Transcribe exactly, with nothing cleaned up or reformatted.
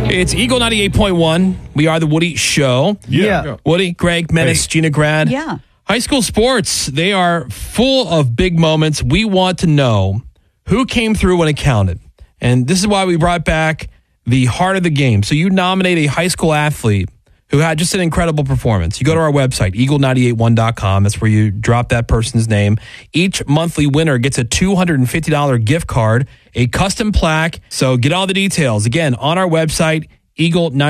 It's Eagle ninety-eight point one. We are the Woody Show. Yeah. Woody, Greg, Menace, Hey. Gina Grad. Yeah. High school sports, they are full of big moments. We want to know who came through when it counted. And this is why we brought back the heart of the game. So you nominate a high school athlete who had just an incredible performance. You go to our website, eagle nine eight one dot com. That's where you drop that person's name. Each monthly winner gets a two hundred fifty dollars gift card, a custom plaque. So get all the details. Again, on our website, eagle nine.